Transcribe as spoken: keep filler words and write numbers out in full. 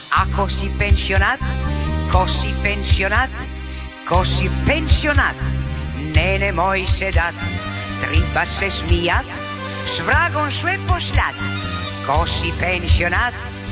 Ako si pensionat, ko si pensionat, ko si pensionat, ne nemoj se dat, treba se smijat, s vragom sve pošljat. Ko si pensionat,